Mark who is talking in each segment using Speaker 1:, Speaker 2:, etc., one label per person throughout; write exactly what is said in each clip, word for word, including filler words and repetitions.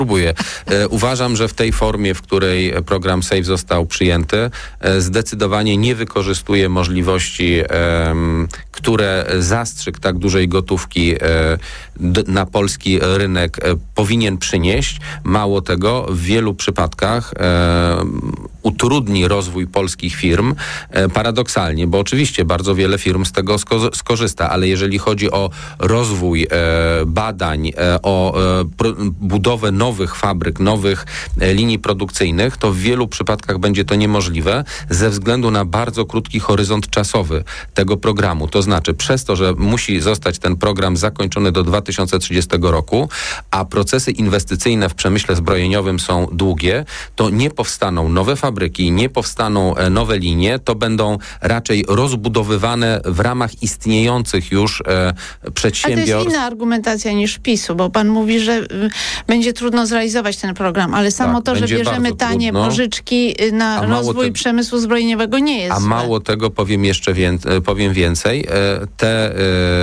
Speaker 1: Próbuję. E, uważam, że w tej formie, w której program SAVE został przyjęty, e, zdecydowanie nie wykorzystuje możliwości, e, które zastrzyk tak dużej gotówki e, d, na polski rynek e, powinien przynieść. Mało tego, w wielu przypadkach e, utrudni rozwój polskich firm e, paradoksalnie, bo oczywiście bardzo wiele firm z tego sko- skorzysta, ale jeżeli chodzi o rozwój e, badań, e, o e, pro, budowę nowych fabryk, nowych e, linii produkcyjnych, to w wielu przypadkach będzie to niemożliwe ze względu na bardzo krótki horyzont czasowy tego programu. To znaczy przez to, że musi zostać ten program zakończony do dwa tysiące trzydziestego roku, a procesy inwestycyjne w przemyśle zbrojeniowym są długie, to nie powstaną nowe fabryki, nie powstaną e, nowe linie, to będą raczej rozbudowywane w ramach istniejących już e, przedsiębiorstw.
Speaker 2: A to jest inna argumentacja niż PiSu, bo pan mówi, że y, będzie trudno zrealizować ten program, ale samo
Speaker 1: Tak,
Speaker 2: to, że bierzemy tanie
Speaker 1: trudno.
Speaker 2: pożyczki y, na rozwój te... przemysłu zbrojeniowego nie jest
Speaker 1: A
Speaker 2: złe.
Speaker 1: mało tego, powiem jeszcze wię... powiem więcej, te,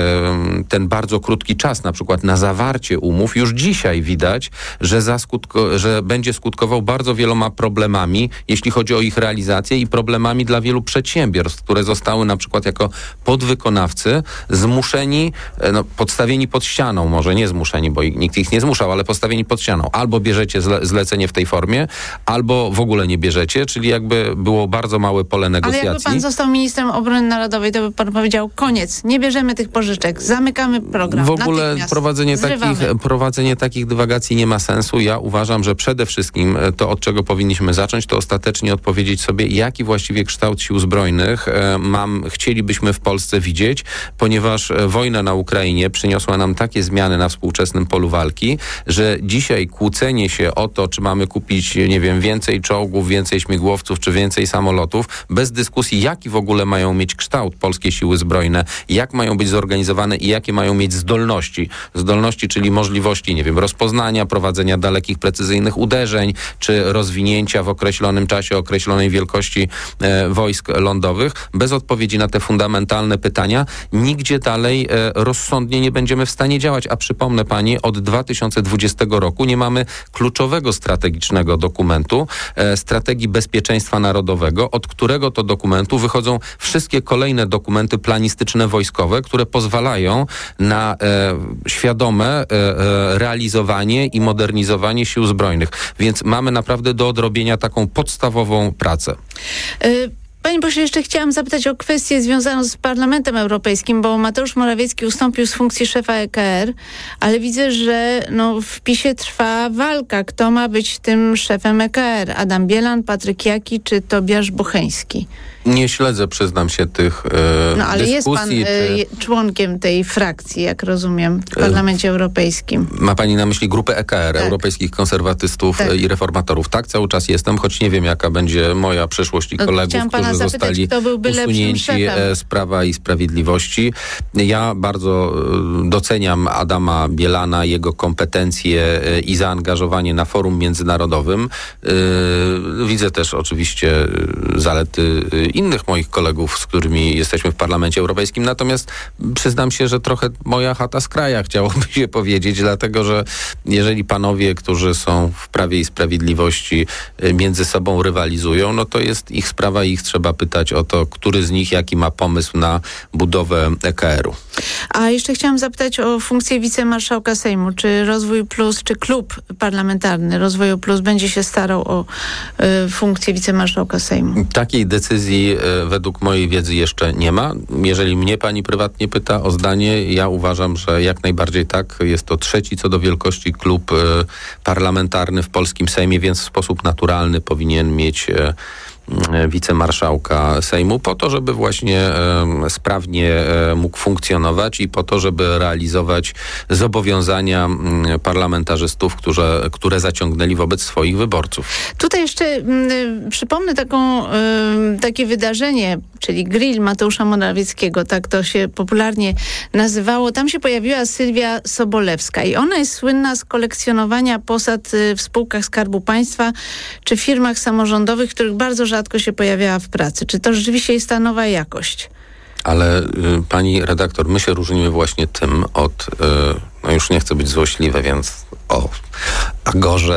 Speaker 1: ten bardzo krótki czas na przykład na zawarcie umów już dzisiaj widać, że, zaskutko... że będzie skutkował bardzo wieloma problemami, jeśli chodzi o ich realizację i problemami dla wielu przedsiębiorstw, które zostały na przykład jako podwykonawcy zmuszeni, no, podstawieni pod ścianą, może nie zmuszeni, bo nikt ich nie zmuszał, ale postawieni pod ścianą. Albo bierzecie zle- zlecenie w tej formie, albo w ogóle nie bierzecie, czyli jakby było bardzo małe pole negocjacji.
Speaker 2: Ale jakby pan został ministrem obrony narodowej, to by pan powiedział, koniec, nie bierzemy tych pożyczek, zamykamy program.
Speaker 1: W ogóle prowadzenie takich, prowadzenie takich dywagacji nie ma sensu. Ja uważam, że przede wszystkim to, od czego powinniśmy zacząć, to ostatecznie odpowiedzieć sobie, jaki właściwie kształt sił zbrojnych e, mam, chcielibyśmy w Polsce widzieć, ponieważ wojna na Ukrainie przyniosła nam takie zmiany na współczesnym polu walki, że dzisiaj kłócenie się o to, czy mamy kupić, nie wiem, więcej czołgów, więcej śmigłowców, czy więcej samolotów, bez dyskusji, jaki w ogóle mają mieć kształt polskie siły zbrojne, jak mają być zorganizowane i jakie mają mieć zdolności. Zdolności, czyli możliwości, nie wiem, rozpoznania, prowadzenia dalekich, precyzyjnych uderzeń, czy rozwinięcia w określonym czasie, określonej wielkości e, wojsk lądowych. Bez odpowiedzi na te fundamentalne pytania nigdzie dalej e, rozsądnie nie będziemy w stanie działać. A przypomnę pani, od dwa tysiące dwudziestego roku nie mamy kluczowego strategicznego dokumentu, e, strategii bezpieczeństwa narodowego, od którego to dokumentu wychodzą wszystkie kolejne dokumenty planistyczne wojskowe, które pozwalają na e, świadome e, e, realizowanie i modernizowanie sił zbrojnych. Więc mamy naprawdę do odrobienia taką podstawową pracę.
Speaker 2: Y- Panie pośle, jeszcze chciałam zapytać o kwestię związaną z Parlamentem Europejskim, bo Mateusz Morawiecki ustąpił z funkcji szefa E K R, ale widzę, że no, w PiSie trwa walka. Kto ma być tym szefem E K R? Adam Bielan, Patryk Jaki czy Tobiasz Bocheński?
Speaker 1: Nie śledzę, przyznam się, tych e,
Speaker 2: No ale
Speaker 1: dyskusji.
Speaker 2: jest pan
Speaker 1: czy...
Speaker 2: e, członkiem tej frakcji, jak rozumiem, w Parlamencie Europejskim.
Speaker 1: Ma pani na myśli grupę E K R, tak. Europejskich Konserwatystów
Speaker 2: tak.
Speaker 1: i Reformatorów. Tak, cały czas jestem, choć nie wiem, jaka będzie moja przyszłość i
Speaker 2: no,
Speaker 1: kolegów, którzy
Speaker 2: zapytać,
Speaker 1: zostali
Speaker 2: kto byłby
Speaker 1: usunięci z Prawa i Sprawiedliwości. Ja bardzo doceniam Adama Bielana, jego kompetencje i zaangażowanie na forum międzynarodowym. Widzę też oczywiście zalety innych moich kolegów, z którymi jesteśmy w Parlamencie Europejskim, natomiast przyznam się, że trochę moja chata z kraja, chciałoby się powiedzieć, dlatego, że jeżeli panowie, którzy są w Prawie i Sprawiedliwości między sobą rywalizują, no to jest ich sprawa i ich trzeba pytać o to, który z nich jaki ma pomysł na budowę E K R-u.
Speaker 2: A jeszcze chciałam zapytać o funkcję wicemarszałka Sejmu. Czy Rozwój Plus, czy klub parlamentarny Rozwoju Plus będzie się starał o y, funkcję wicemarszałka Sejmu?
Speaker 1: Takiej decyzji y, według mojej wiedzy jeszcze nie ma. Jeżeli mnie pani prywatnie pyta o zdanie, ja uważam, że jak najbardziej tak. Jest to trzeci co do wielkości klub y, parlamentarny w polskim Sejmie, więc w sposób naturalny powinien mieć y, wicemarszałka Sejmu po to, żeby właśnie e, sprawnie e, mógł funkcjonować i po to, żeby realizować zobowiązania m, parlamentarzystów, które, które zaciągnęli wobec swoich wyborców.
Speaker 2: Tutaj jeszcze m, przypomnę taką, y, takie wydarzenie, czyli grill Mateusza Morawieckiego, tak to się popularnie nazywało. Tam się pojawiła Sylwia Sobolewska i ona jest słynna z kolekcjonowania posad y, w spółkach Skarbu Państwa czy firmach samorządowych, których bardzo rzadko rzadko się pojawiała w pracy. Czy to rzeczywiście jest ta nowa jakość?
Speaker 1: Ale y, pani redaktor, my się różnimy właśnie tym od, y, no już nie chcę być złośliwy, więc o Agorze